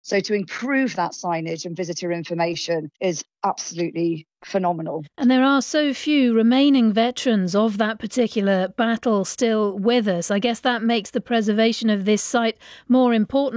So to improve that signage and visitor information is absolutely phenomenal. And there are so few remaining veterans of that particular battle still with us. I guess that makes the preservation of this site more important.